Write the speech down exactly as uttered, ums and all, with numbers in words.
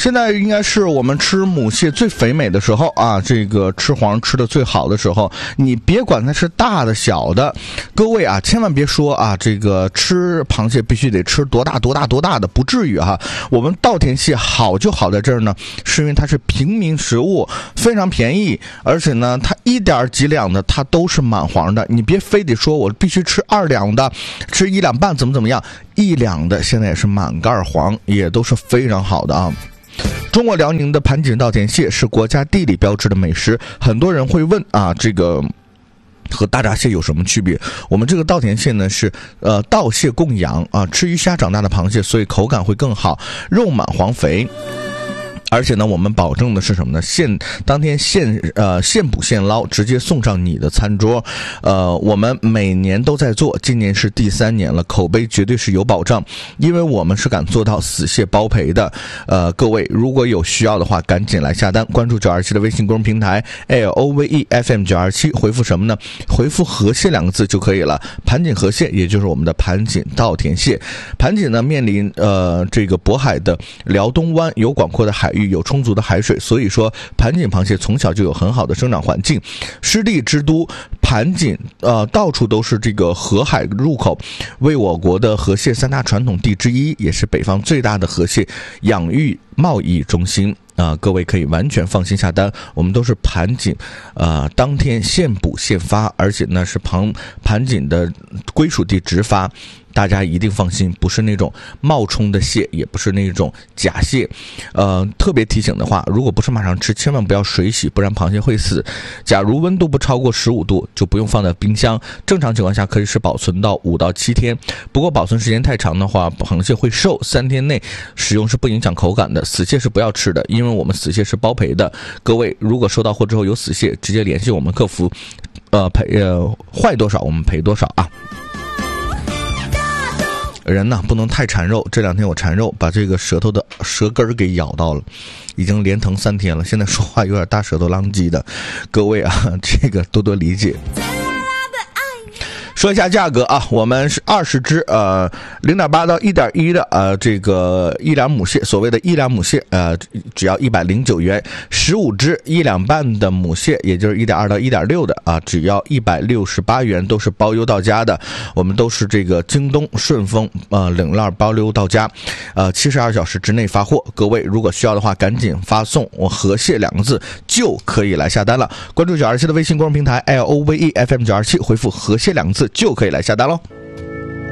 现在应该是我们吃母蟹最肥美的时候啊，这个吃黄吃的最好的时候。你别管它是大的小的，各位啊，千万别说啊，这个吃螃蟹必须得吃多大多大多大的，不至于哈。我们稻田蟹好就好在这儿呢，是因为它是平民食物，非常便宜，而且呢，它一点几两的它都是满黄的。你别非得说我必须吃二两的，吃一两半怎么怎么样，一两的现在也是满盖黄，也都是非常好的啊。中国辽宁的盘锦稻田蟹是国家地理标志的美食，很多人会问啊，这个和大闸蟹有什么区别？我们这个稻田蟹呢是呃稻蟹供养啊，吃鱼虾长大的螃蟹，所以口感会更好，肉满黄肥。而且呢，我们保证的是什么呢？现当天现呃现捕现捞，直接送上你的餐桌。呃，我们每年都在做，今年是第三年了，口碑绝对是有保障，因为我们是敢做到死蟹包赔的。呃，各位如果有需要的话，赶紧来下单，关注九二七的微信公众平台 L O V E F M 九二七，回复什么呢？回复河蟹两个字就可以了。盘锦河蟹，也就是我们的盘锦稻田蟹。盘锦呢，面临呃这个渤海的辽东湾，有广阔的海域，有充足的海水，所以说盘锦螃蟹从小就有很好的生长环境。湿地之都盘锦，呃，到处都是这个河海入口，为我国的河蟹三大传统地之一，也是北方最大的河蟹养育贸易中心啊、呃，各位可以完全放心下单，我们都是盘锦，呃，当天现捕现发，而且呢是盘盘锦的归属地直发。大家一定放心，不是那种冒充的蟹，也不是那种假蟹。呃，特别提醒的话，如果不是马上吃，千万不要水洗，不然螃蟹会死。假如温度不超过十五度，就不用放在冰箱。正常情况下可以是保存到五到七天。不过保存时间太长的话，螃蟹会瘦。三天内使用是不影响口感的。死蟹是不要吃的，因为我们死蟹是包赔的。各位如果收到货之后有死蟹，直接联系我们客服，呃赔呃坏多少我们赔多少啊。人呢不能太馋肉，这两天我馋肉，把这个舌头的舌根给咬到了，已经连疼三天了，现在说话有点大舌头浪叽的，各位啊，这个多多理解。说一下价格啊，我们是二十只呃 零点八 到 一点一 的呃这个一两母蟹，所谓的一两母蟹呃只要一百零九元，十五只一两半的母蟹，也就是 一点二 到 一点六 的啊，只要一百六十八元，都是包邮到家的。我们都是这个京东顺丰呃冷链包邮到家，呃七十二小时之内发货。各位如果需要的话，赶紧发送我河蟹两个字就可以来下单了。关注九二七的微信公众平台 L O V E F M 九二七，回复河蟹两个字就可以来下单喽。